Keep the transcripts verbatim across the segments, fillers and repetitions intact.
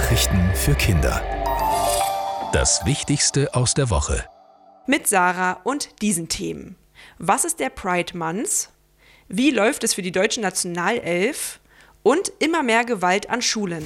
Nachrichten für Kinder. Das Wichtigste aus der Woche. Mit Sarah und diesen Themen. Was ist der Pride Month? Wie läuft es für die deutsche Nationalelf? Und immer mehr Gewalt an Schulen.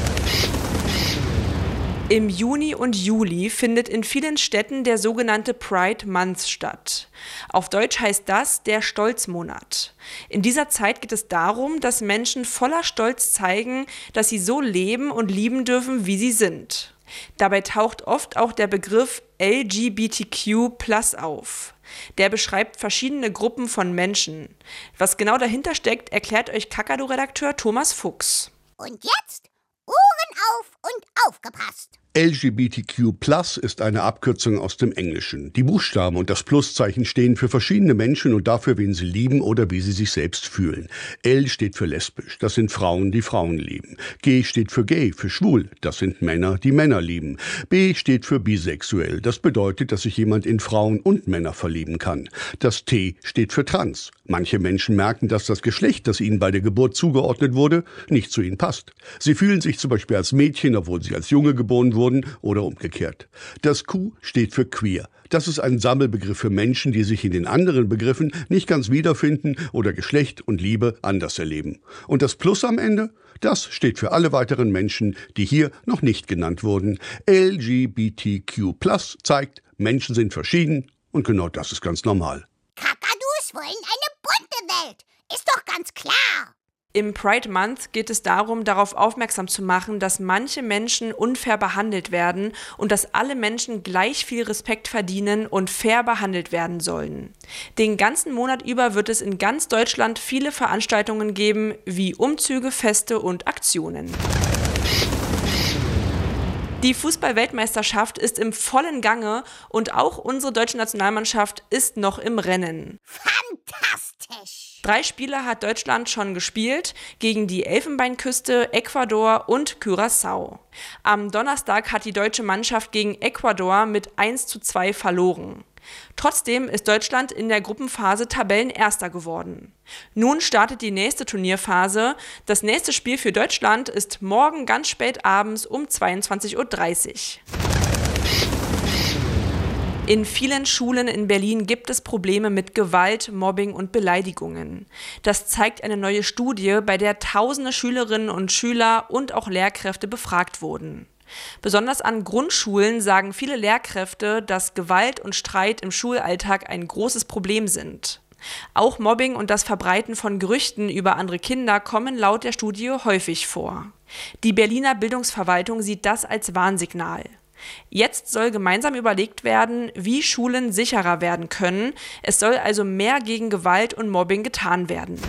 Im Juni und Juli findet in vielen Städten der sogenannte Pride Month statt. Auf Deutsch heißt das der Stolzmonat. In dieser Zeit geht es darum, dass Menschen voller Stolz zeigen, dass sie so leben und lieben dürfen, wie sie sind. Dabei taucht oft auch der Begriff L G B T Q plus auf. Der beschreibt verschiedene Gruppen von Menschen. Was genau dahinter steckt, erklärt euch Kakadu-Redakteur Thomas Fuchs. Und jetzt Ohren auf und aufgepasst! L G B T Q plus ist eine Abkürzung aus dem Englischen. Die Buchstaben und das Pluszeichen stehen für verschiedene Menschen und dafür, wen sie lieben oder wie sie sich selbst fühlen. L steht für lesbisch, das sind Frauen, die Frauen lieben. G steht für gay, für schwul, das sind Männer, die Männer lieben. B steht für bisexuell, das bedeutet, dass sich jemand in Frauen und Männer verlieben kann. Das T steht für trans. Manche Menschen merken, dass das Geschlecht, das ihnen bei der Geburt zugeordnet wurde, nicht zu ihnen passt. Sie fühlen sich zum Beispiel als Mädchen, obwohl sie als Junge geboren wurden, oder umgekehrt. Das Q steht für queer. Das ist ein Sammelbegriff für Menschen, die sich in den anderen Begriffen nicht ganz wiederfinden oder Geschlecht und Liebe anders erleben. Und das Plus am Ende? Das steht für alle weiteren Menschen, die hier noch nicht genannt wurden. L G B T Q plus zeigt, Menschen sind verschieden und genau das ist ganz normal. Kakadus wollen eine bunte Welt. Ist doch ganz klar. Im Pride Month geht es darum, darauf aufmerksam zu machen, dass manche Menschen unfair behandelt werden und dass alle Menschen gleich viel Respekt verdienen und fair behandelt werden sollen. Den ganzen Monat über wird es in ganz Deutschland viele Veranstaltungen geben, wie Umzüge, Feste und Aktionen. Die Fußball-Weltmeisterschaft ist im vollen Gange und auch unsere deutsche Nationalmannschaft ist noch im Rennen. Fantastisch! Drei Spiele hat Deutschland schon gespielt, gegen die Elfenbeinküste, Ecuador und Curaçao. Am Donnerstag hat die deutsche Mannschaft gegen Ecuador mit eins zu zwei verloren. Trotzdem ist Deutschland in der Gruppenphase Tabellenerster geworden. Nun startet die nächste Turnierphase. Das nächste Spiel für Deutschland ist morgen ganz spät abends um zweiundzwanzig Uhr dreißig. In vielen Schulen in Berlin gibt es Probleme mit Gewalt, Mobbing und Beleidigungen. Das zeigt eine neue Studie, bei der tausende Schülerinnen und Schüler und auch Lehrkräfte befragt wurden. Besonders an Grundschulen sagen viele Lehrkräfte, dass Gewalt und Streit im Schulalltag ein großes Problem sind. Auch Mobbing und das Verbreiten von Gerüchten über andere Kinder kommen laut der Studie häufig vor. Die Berliner Bildungsverwaltung sieht das als Warnsignal. Jetzt soll gemeinsam überlegt werden, wie Schulen sicherer werden können. Es soll also mehr gegen Gewalt und Mobbing getan werden.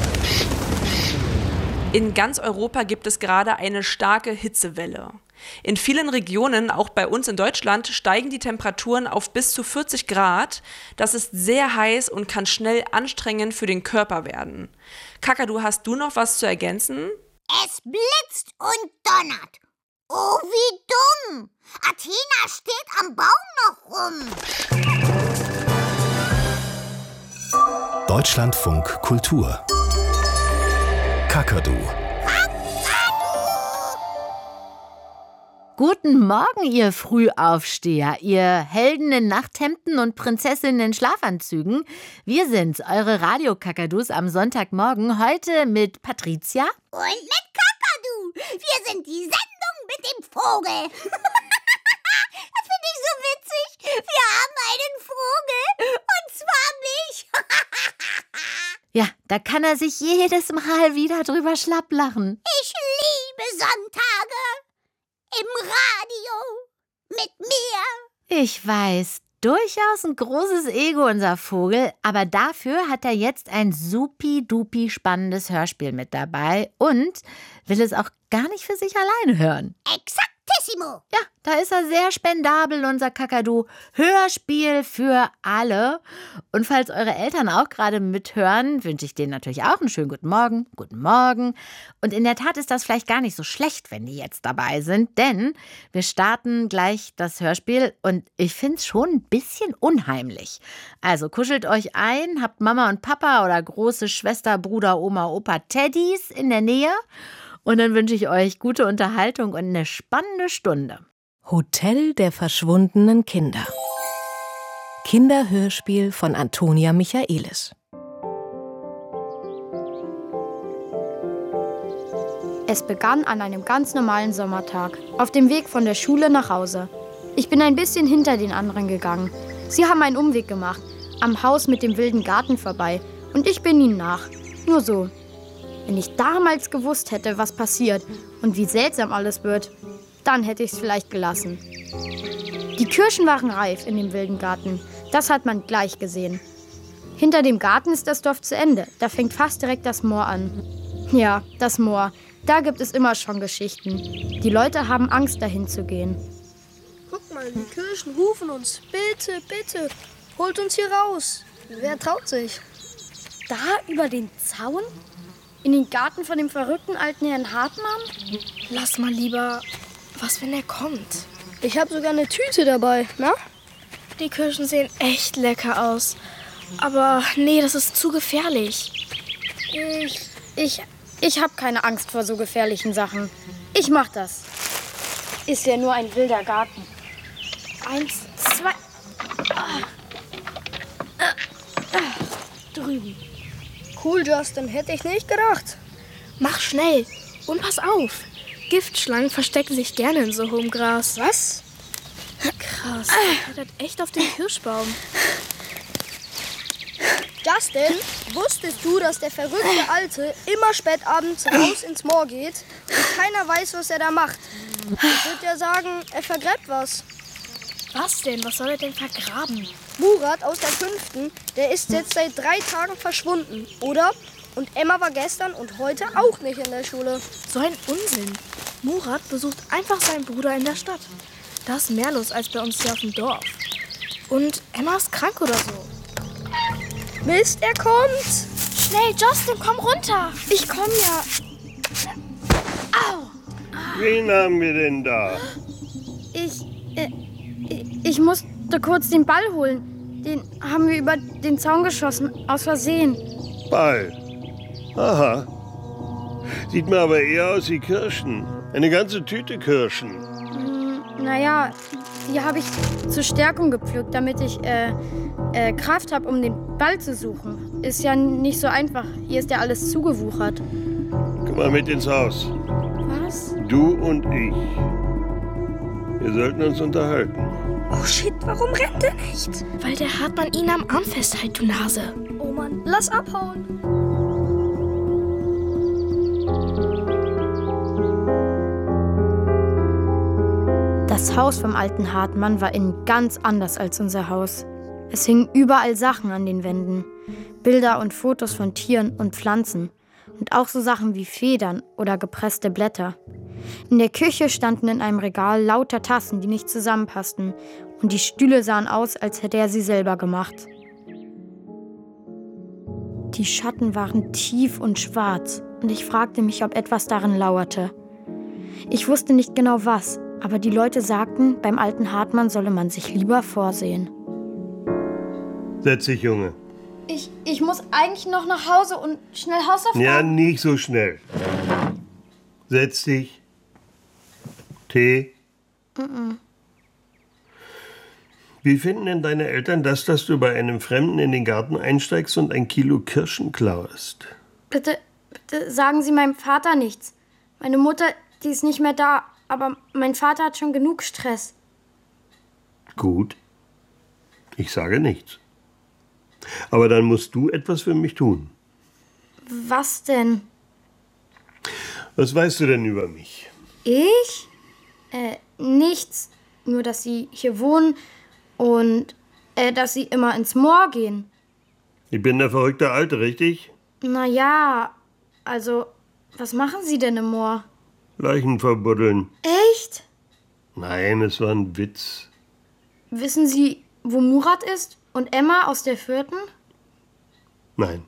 In ganz Europa gibt es gerade eine starke Hitzewelle. In vielen Regionen, auch bei uns in Deutschland, steigen die Temperaturen auf bis zu vierzig Grad. Das ist sehr heiß und kann schnell anstrengend für den Körper werden. Kakadu, hast du noch was zu ergänzen? Es blitzt und donnert. Oh, wie dumm! Athena steht am Baum noch rum. Deutschlandfunk Kultur. Kakadu. Guten Morgen, ihr Frühaufsteher, ihr Helden in Nachthemden und Prinzessinnen in Schlafanzügen. Wir sind's, eure Radio-Kakadus am Sonntagmorgen, heute mit Patricia und mit Kakadu. Wir sind die Sendung mit dem Vogel. Das finde ich so witzig. Wir haben einen Vogel, und zwar mich. Ja, da kann er sich jedes Mal wieder drüber schlapplachen. Ich liebe Sonntage. Im Radio. Mit mir. Ich weiß, durchaus ein großes Ego, unser Vogel. Aber dafür hat er jetzt ein supi-dupi spannendes Hörspiel mit dabei und will es auch gar nicht für sich alleine hören. Exaktissimo. Ja, da ist er sehr spendabel, unser Kakadu. Hörspiel für alle. Und falls eure Eltern auch gerade mithören, wünsche ich denen natürlich auch einen schönen guten Morgen. Guten Morgen. Und in der Tat ist das vielleicht gar nicht so schlecht, wenn die jetzt dabei sind, denn wir starten gleich das Hörspiel und ich finde es schon ein bisschen unheimlich. Also kuschelt euch ein, habt Mama und Papa oder große Schwester, Bruder, Oma, Opa, Teddys in der Nähe Und dann wünsche ich euch gute Unterhaltung und eine spannende Stunde. Hotel der verschwundenen Kinder. Kinderhörspiel von Antonia Michaelis. Es begann an einem ganz normalen Sommertag, auf dem Weg von der Schule nach Hause. Ich bin ein bisschen hinter den anderen gegangen. Sie haben einen Umweg gemacht, am Haus mit dem wilden Garten vorbei, und ich bin ihnen nach. Nur so. Wenn ich damals gewusst hätte, was passiert und wie seltsam alles wird, dann hätte ich es vielleicht gelassen. Die Kirschen waren reif in dem wilden Garten. Das hat man gleich gesehen. Hinter dem Garten ist das Dorf zu Ende. Da fängt fast direkt das Moor an. Ja, das Moor. Da gibt es immer schon Geschichten. Die Leute haben Angst, dahin zu gehen. Guck mal, die Kirschen rufen uns. Bitte, bitte, holt uns hier raus. Wer traut sich? Da über den Zaun? In den Garten von dem verrückten alten Herrn Hartmann? Lass mal lieber. Was, wenn er kommt? Ich habe sogar eine Tüte dabei, na? Die Kirschen sehen echt lecker aus. Aber nee, das ist zu gefährlich. Ich, ich, ich habe keine Angst vor so gefährlichen Sachen. Ich mach das. Ist ja nur ein wilder Garten. Eins, zwei. Ah. Ah. Ah. Drüben. Cool, Justin, hätte ich nicht gedacht. Mach schnell und pass auf. Giftschlangen verstecken sich gerne in so hohem Gras. Was? Krass, er klettert echt auf den Kirschbaum. Justin, wusstest du, dass der verrückte Alte immer spät abends raus ins Moor geht und keiner weiß, was er da macht? Ich würde ja sagen, er vergräbt was. Was denn? Was soll er denn vergraben? Murat aus der fünften, der ist jetzt seit drei Tagen verschwunden, oder? Und Emma war gestern und heute auch nicht in der Schule. So ein Unsinn. Murat besucht einfach seinen Bruder in der Stadt. Da ist mehr los als bei uns hier auf dem Dorf. Und Emma ist krank oder so. Mist, er kommt! Schnell, Justin, komm runter! Ich komm ja. Au! Wen haben wir denn da? Ich, äh, ich musste kurz den Ball holen. Den haben wir über den Zaun geschossen, aus Versehen. Ball? Aha. Sieht mir aber eher aus wie Kirschen. Eine ganze Tüte Kirschen. Hm, naja, die habe ich zur Stärkung gepflückt, damit ich äh, äh, Kraft habe, um den Ball zu suchen. Ist ja nicht so einfach. Hier ist ja alles zugewuchert. Komm mal mit ins Haus. Was? Du und ich. Wir sollten uns unterhalten. Oh shit, warum rennt er nicht? Weil der Hartmann ihn am Arm festhält, du Nase. Oh Mann, lass abhauen. Das Haus vom alten Hartmann war innen ganz anders als unser Haus. Es hingen überall Sachen an den Wänden. Bilder und Fotos von Tieren und Pflanzen. Und auch so Sachen wie Federn oder gepresste Blätter. In der Küche standen in einem Regal lauter Tassen, die nicht zusammenpassten. Und die Stühle sahen aus, als hätte er sie selber gemacht. Die Schatten waren tief und schwarz. Und ich fragte mich, ob etwas darin lauerte. Ich wusste nicht genau was, aber die Leute sagten, beim alten Hartmann solle man sich lieber vorsehen. Setz dich, Junge. Ich, ich muss eigentlich noch nach Hause und schnell Hausaufgaben... Ja, nicht so schnell. Setz dich. Tee. Mm-mm. Wie finden denn deine Eltern das, dass du bei einem Fremden in den Garten einsteigst und ein Kilo Kirschen klaust? Bitte, bitte sagen Sie meinem Vater nichts. Meine Mutter, die ist nicht mehr da, aber mein Vater hat schon genug Stress. Gut. Ich sage nichts. Aber dann musst du etwas für mich tun. Was denn? Was weißt du denn über mich? Ich? Äh, nichts. Nur, dass Sie hier wohnen und äh, dass Sie immer ins Moor gehen. Ich bin der verrückte Alte, richtig? Na ja, also, was machen Sie denn im Moor? Leichen verbuddeln. Echt? Nein, es war ein Witz. Wissen Sie, wo Murat ist und Emma aus der vierten? Nein.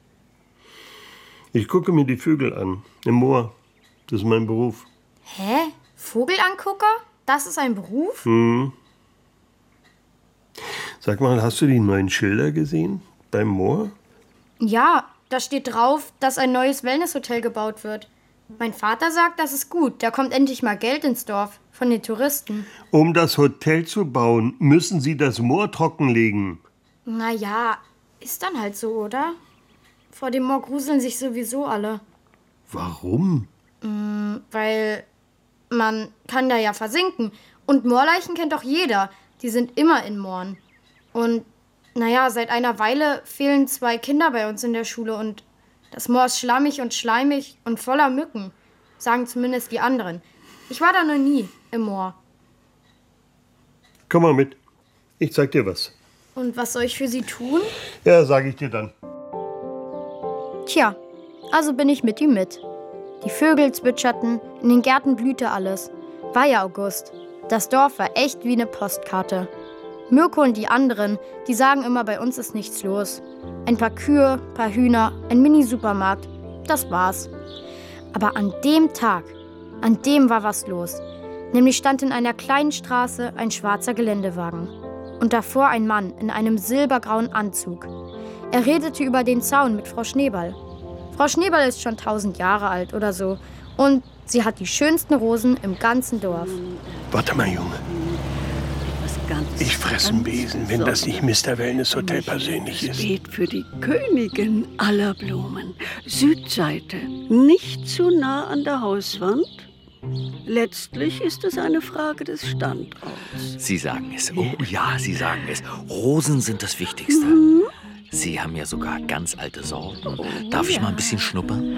Ich gucke mir die Vögel an, im Moor. Das ist mein Beruf. Hä? Vogelangucker? Das ist ein Beruf? Hm. Sag mal, hast du die neuen Schilder gesehen? Beim Moor? Ja, da steht drauf, dass ein neues Wellnesshotel gebaut wird. Mein Vater sagt, das ist gut. Da kommt endlich mal Geld ins Dorf von den Touristen. Um das Hotel zu bauen, müssen Sie das Moor trockenlegen. Na ja, ist dann halt so, oder? Vor dem Moor gruseln sich sowieso alle. Warum? Mm, weil man kann da ja versinken. Und Moorleichen kennt doch jeder. Die sind immer in Mooren. Und naja, seit einer Weile fehlen zwei Kinder bei uns in der Schule. Und das Moor ist schlammig und schleimig und voller Mücken. Sagen zumindest die anderen. Ich war da noch nie im Moor. Komm mal mit. Ich zeig dir was. Und was soll ich für Sie tun? Ja, sag ich dir dann. Tja, also bin ich mit ihm mit. Die Vögel zwitscherten, in den Gärten blühte alles. War ja August. Das Dorf war echt wie eine Postkarte. Mirko und die anderen, die sagen immer, bei uns ist nichts los. Ein paar Kühe, paar Hühner, ein Mini-Supermarkt, das war's. Aber an dem Tag, an dem war was los. Nämlich stand in einer kleinen Straße ein schwarzer Geländewagen. Und davor ein Mann in einem silbergrauen Anzug. Er redete über den Zaun mit Frau Schneeball. Frau Schneeball ist schon tausend Jahre alt oder so. Und sie hat die schönsten Rosen im ganzen Dorf. Warte mal, Junge. Ich fress einen Besen, wenn das nicht Mister Wellness Hotel persönlich ist. Steht für die Königin aller Blumen. Südseite, nicht zu nah an der Hauswand. Letztlich ist es eine Frage des Standorts. Sie sagen es. Oh ja, Sie sagen es. Rosen sind das Wichtigste. Mhm. Sie haben ja sogar ganz alte Sorten. Darf ich mal ein bisschen schnuppern?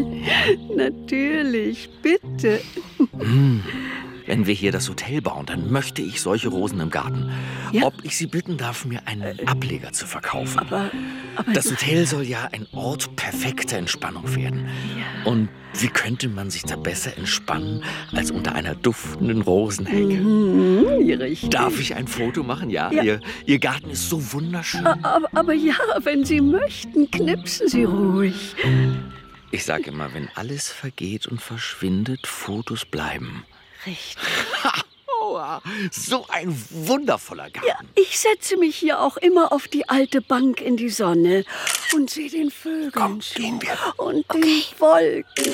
Natürlich, bitte. Hm. Wenn wir hier das Hotel bauen, dann möchte ich solche Rosen im Garten. Ja? Ob ich Sie bitten darf, mir einen Ableger zu verkaufen. Aber, aber das Hotel soll ja ein Ort perfekter Entspannung werden. Ja. Und wie könnte man sich da besser entspannen, als unter einer duftenden Rosenhecke? Mhm, richtig. Darf ich ein Foto machen? Ja, ja. Ihr, Ihr Garten ist so wunderschön. Aber, aber ja, wenn Sie möchten, knipsen Sie ruhig. Ich sage immer, wenn alles vergeht und verschwindet, Fotos bleiben. Richtig. Ha, oh, so ein wundervoller Garten. Ja, ich setze mich hier auch immer auf die alte Bank in die Sonne und sehe den Vögeln Komm, zu gehen wir. und okay. den Wolken.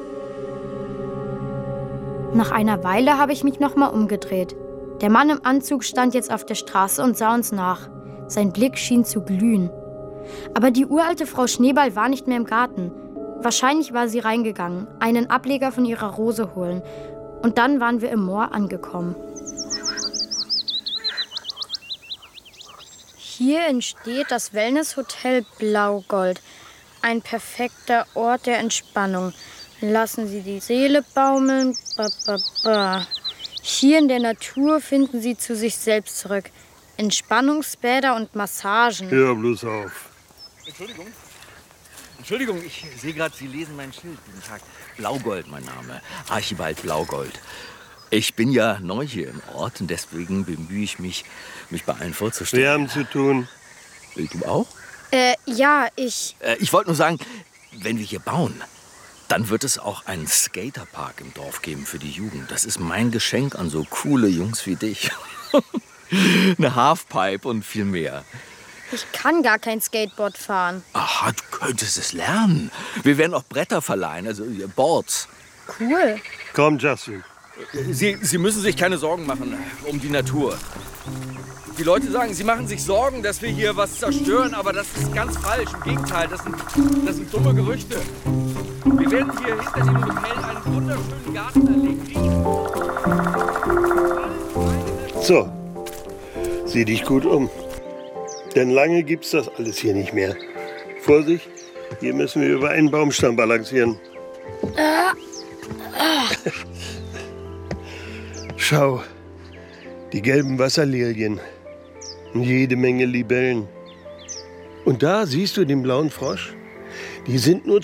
Nach einer Weile habe ich mich noch mal umgedreht. Der Mann im Anzug stand jetzt auf der Straße und sah uns nach. Sein Blick schien zu glühen. Aber die uralte Frau Schneeball war nicht mehr im Garten. Wahrscheinlich war sie reingegangen, einen Ableger von ihrer Rose holen. Und dann waren wir im Moor angekommen. Hier entsteht das Wellness-Hotel Blaugold. Ein perfekter Ort der Entspannung. Lassen Sie die Seele baumeln. Ba, ba, ba. Hier in der Natur finden Sie zu sich selbst zurück. Entspannungsbäder und Massagen. Hör bloß auf. Entschuldigung. Entschuldigung, ich sehe gerade, Sie lesen mein Schild. Guten Tag. Blaugold, mein Name. Archibald Blaugold. Ich bin ja neu hier im Ort und deswegen bemühe ich mich, mich bei allen vorzustellen. Wir haben zu tun. Du auch? Äh, ja, ich... Äh, ich wollte nur sagen, wenn wir hier bauen, dann wird es auch einen Skaterpark im Dorf geben für die Jugend. Das ist mein Geschenk an so coole Jungs wie dich. Eine Halfpipe und viel mehr. Ich kann gar kein Skateboard fahren. Aha, du könntest es lernen. Wir werden auch Bretter verleihen, also Boards. Cool. Komm, Justin. Sie, Sie müssen sich keine Sorgen machen um die Natur. Die Leute sagen, sie machen sich Sorgen, dass wir hier was zerstören, aber das ist ganz falsch. Im Gegenteil, das sind, das sind dumme Gerüchte. Wir werden hier hinter dem Hotel einen wunderschönen Garten anlegen. So, sieh dich gut um. Denn lange gibt's das alles hier nicht mehr. Vorsicht, hier müssen wir über einen Baumstamm balancieren. Schau, die gelben Wasserlilien und jede Menge Libellen. Und da siehst du den blauen Frosch. Die sind nur